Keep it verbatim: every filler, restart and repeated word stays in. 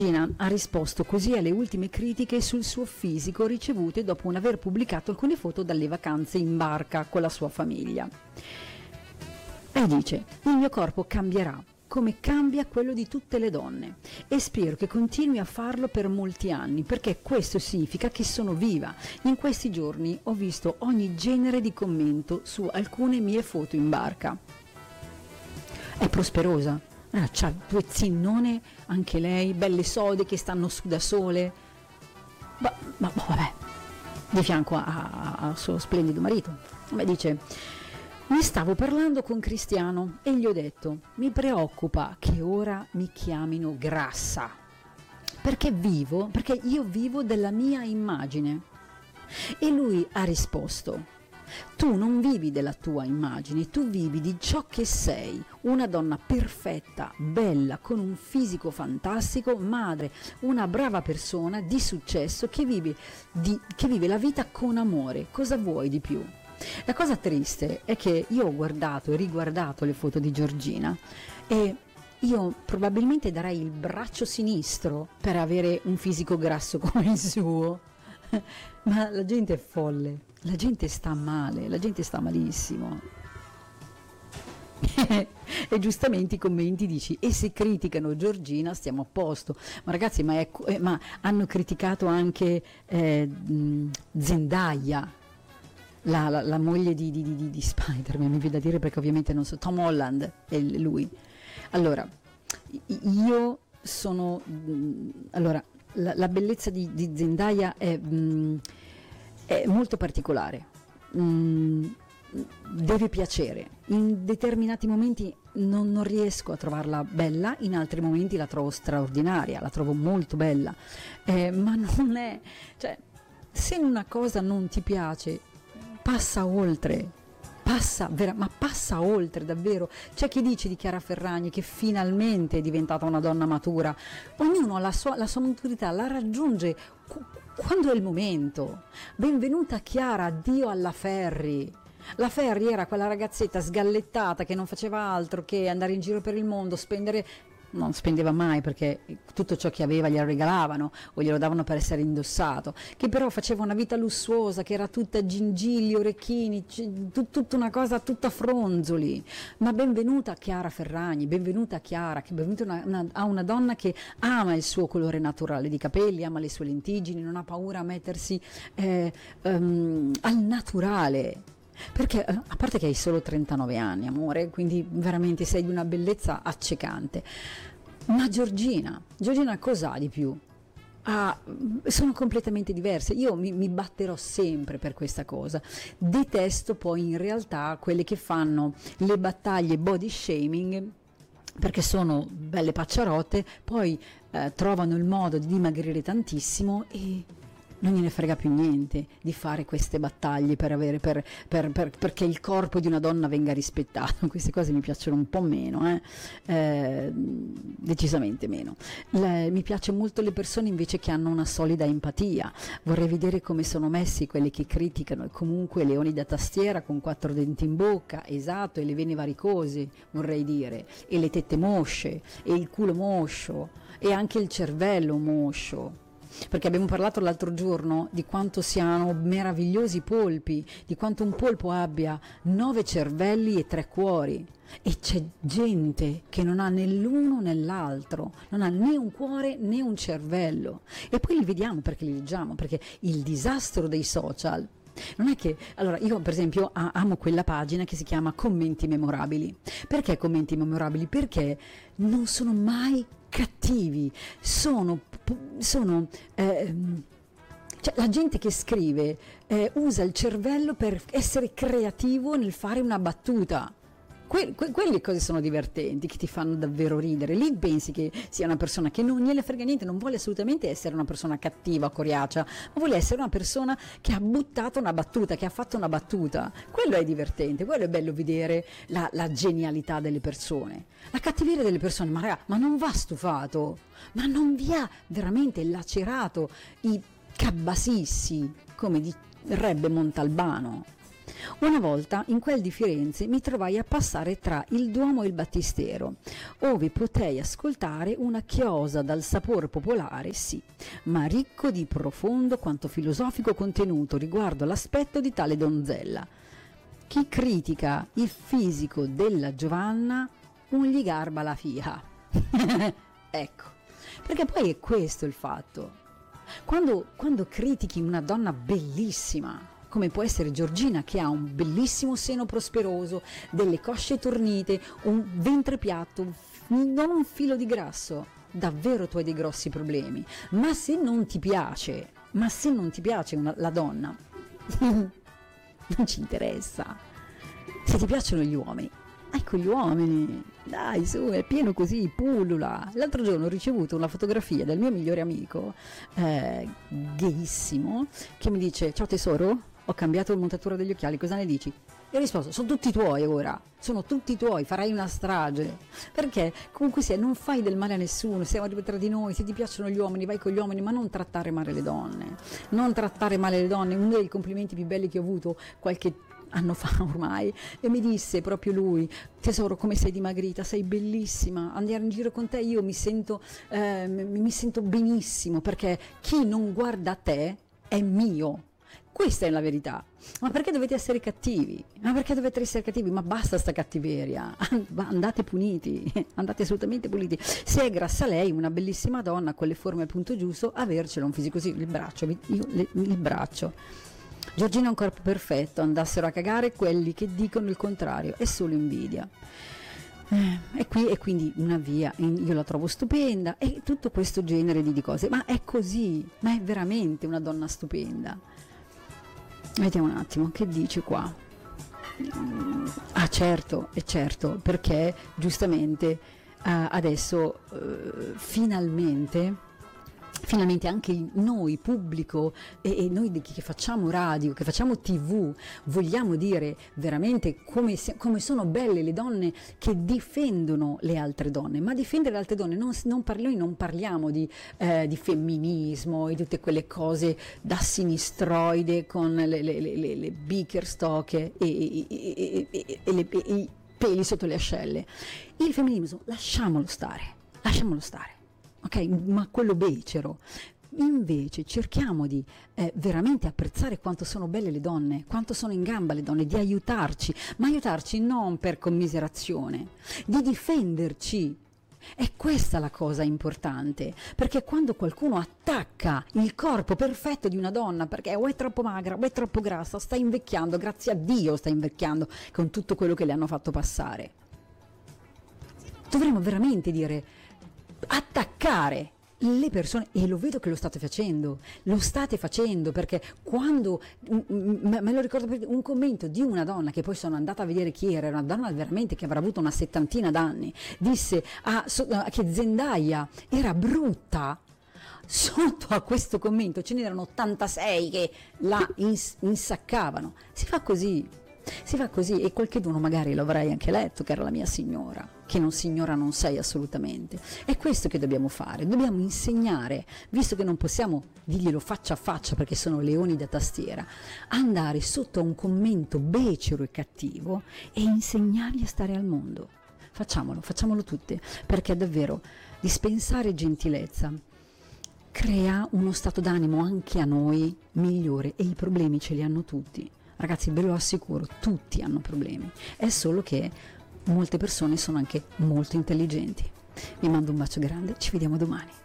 Gina ha risposto così alle ultime critiche sul suo fisico ricevute dopo un aver pubblicato alcune foto dalle vacanze in barca con la sua famiglia. E dice: il mio corpo cambierà come cambia quello di tutte le donne e spero che continui a farlo per molti anni, perché questo significa che sono viva. In questi giorni ho visto ogni genere di commento su alcune mie foto in barca. È prosperosa. Ah, c'ha due zinnone, anche lei, belle sode che stanno su da sole. Ma, ma vabbè, di fianco al suo splendido marito. Beh, dice: mi stavo parlando con Cristiano e gli ho detto: mi preoccupa che ora mi chiamino grassa, perché vivo, perché io vivo della mia immagine. E lui ha risposto: tu non vivi della tua immagine, tu vivi di ciò che sei, una donna perfetta, bella, con un fisico fantastico, madre, una brava persona di successo che vive, di, che vive la vita con amore. Cosa vuoi di più? La cosa triste è che io ho guardato e riguardato le foto di Giorgina e io probabilmente darei il braccio sinistro per avere un fisico grasso come il suo, ma la gente è folle. La gente sta male, la gente sta malissimo. E giustamente i commenti dici: e se criticano Giorgina stiamo a posto. Ma ragazzi, ma, è, eh, ma hanno criticato anche eh, Zendaya, la, la, la moglie di, di, di, di Spider-Man, mi viene da dire, perché ovviamente non so, Tom Holland è lui. Allora, io sono... Allora, la, la bellezza di, di Zendaya è... Mh, è molto particolare, mm, deve piacere. In determinati momenti non, non riesco a trovarla bella, in altri momenti la trovo straordinaria, la trovo molto bella, eh, ma non è, cioè, se una cosa non ti piace, passa oltre. Passa, vera, ma passa oltre davvero. C'è chi dice di Chiara Ferragni che finalmente è diventata una donna matura. Ognuno ha la sua, la sua maturità, la raggiunge quando è il momento. Benvenuta Chiara, addio alla Ferri. La Ferri era quella ragazzetta sgallettata che non faceva altro che andare in giro per il mondo, spendere... non spendeva mai, perché tutto ciò che aveva glielo regalavano o glielo davano per essere indossato, che però faceva una vita lussuosa, che era tutta gingilli, orecchini, tut, tutta una cosa tutta fronzoli. Ma benvenuta Chiara Ferragni, benvenuta Chiara, che benvenuta una, una, a una donna che ama il suo colore naturale di capelli, ama le sue lentiggini, non ha paura a mettersi eh, um, al naturale. Perché a parte che hai solo trentanove anni, amore, quindi veramente sei di una bellezza accecante. Ma Giorgina, Giorgina cos'ha di più? Ah, sono completamente diverse. Io mi, mi batterò sempre per questa cosa. Detesto poi in realtà quelle che fanno le battaglie body shaming, perché sono belle pacciarotte, poi eh, trovano il modo di dimagrire tantissimo e non gliene frega più niente di fare queste battaglie per avere, per, per, per, perché il corpo di una donna venga rispettato. Queste cose mi piacciono un po' meno, eh? Eh, decisamente meno. Le, mi piacciono molto le persone invece che hanno una solida empatia. Vorrei vedere come sono messi quelli che criticano, e comunque leoni da tastiera con quattro denti in bocca, esatto, e le vene varicose, vorrei dire, e le tette mosce, e il culo moscio, e anche il cervello moscio. Perché abbiamo parlato l'altro giorno di quanto siano meravigliosi i polpi, di quanto un polpo abbia nove cervelli e tre cuori, e c'è gente che non ha né l'uno né l'altro, non ha né un cuore né un cervello, e poi li vediamo perché li leggiamo, perché il disastro dei social non è che, allora io per esempio amo quella pagina che si chiama Commenti Memorabili. Perché commenti memorabili? Perché non sono mai cattivi, sono, sono eh, cioè la gente che scrive eh, usa il cervello per essere creativo nel fare una battuta. Que- que- quelle cose sono divertenti, che ti fanno davvero ridere. Lì pensi che sia una persona che non gliene frega niente, non vuole assolutamente essere una persona cattiva, coriacea, ma vuole essere una persona che ha buttato una battuta, che ha fatto una battuta. Quello è divertente, quello è bello vedere la, la genialità delle persone. La cattiveria delle persone, ma raga, ma non va stufato, ma non vi ha veramente lacerato i cabbasissi, come direbbe Montalbano. Una volta in quel di Firenze mi trovai a passare tra il Duomo e il Battistero, ove potei ascoltare una chiosa dal sapore popolare, sì, ma ricco di profondo quanto filosofico contenuto riguardo l'aspetto di tale donzella. Chi critica il fisico della Giovanna non gli garba la fiha. Ecco, perché poi è questo il fatto. Quando, quando critichi una donna bellissima, come può essere Giorgina, che ha un bellissimo seno prosperoso, delle cosce tornite, un ventre piatto, non un filo di grasso, davvero tu hai dei grossi problemi. Ma se non ti piace, ma se non ti piace una, la donna, non ci interessa. Se ti piacciono gli uomini, ecco gli uomini, dai su, è pieno così, pullula. L'altro giorno ho ricevuto una fotografia del mio migliore amico, eh, gayissimo, che mi dice: ciao tesoro, ho cambiato la montatura degli occhiali, cosa ne dici? E ho risposto: sono tutti tuoi ora, sono tutti tuoi, farai una strage. Perché comunque sia, non fai del male a nessuno, siamo tra di noi, se ti piacciono gli uomini vai con gli uomini, ma non trattare male le donne, non trattare male le donne. Uno dei complimenti più belli che ho avuto qualche anno fa ormai, e mi disse proprio lui: tesoro, come sei dimagrita, sei bellissima, andare in giro con te io mi sento, eh, mi sento benissimo, perché chi non guarda te è mio. Questa è la verità. Ma perché dovete essere cattivi? Ma perché dovete essere cattivi? Ma basta sta cattiveria. Andate puniti, andate assolutamente puniti. Se è grassa lei, una bellissima donna con le forme al punto giusto, avercelo un fisico così, il braccio, io, le, il braccio. Giorgina ha un corpo perfetto, andassero a cagare quelli che dicono il contrario, è solo invidia. Eh, e, qui, e quindi una via, io la trovo stupenda, e tutto questo genere di, di cose. Ma è così, ma è veramente una donna stupenda. Vediamo un attimo, che dice qua? Ah certo, è certo, perché giustamente uh, adesso uh, finalmente... Finalmente anche noi, pubblico, e, e noi che facciamo radio, che facciamo tivù, vogliamo dire veramente come, se, come sono belle le donne che difendono le altre donne. Ma difendere le altre donne, non, non parli, noi non parliamo di, eh, di femminismo e tutte quelle cose da sinistroide con le, le, le, le, le Bickerstock e, e, e, e, e, le, e i peli sotto le ascelle. Il femminismo lasciamolo stare, lasciamolo stare. Ok, ma quello becero. Invece cerchiamo di eh, veramente apprezzare quanto sono belle le donne, quanto sono in gamba le donne, di aiutarci, ma aiutarci non per commiserazione, di difenderci. È questa la cosa importante, perché quando qualcuno attacca il corpo perfetto di una donna, perché o è troppo magra o è troppo grassa, sta invecchiando, grazie a Dio sta invecchiando con tutto quello che le hanno fatto passare. Dovremmo veramente dire, attaccare le persone, e lo vedo che lo state facendo, lo state facendo, perché quando, me lo ricordo, un commento di una donna, che poi sono andata a vedere chi era, una donna veramente che avrà avuto una settantina d'anni, disse a, che Zendaya era brutta. Sotto a questo commento ce n'erano ottantasei che la ins- insaccavano. Si fa così. Si fa così, e qualcheduno magari lo avrai anche letto, che era la mia signora, che non signora non sei assolutamente. È questo che dobbiamo fare, dobbiamo insegnare, visto che non possiamo dirglielo faccia a faccia perché sono leoni da tastiera, andare sotto a un commento becero e cattivo e insegnargli a stare al mondo. Facciamolo, facciamolo tutte, perché davvero dispensare gentilezza crea uno stato d'animo anche a noi migliore, e i problemi ce li hanno tutti. Ragazzi, ve lo assicuro, tutti hanno problemi, è solo che molte persone sono anche molto intelligenti. Vi mando un bacio grande, ci vediamo domani.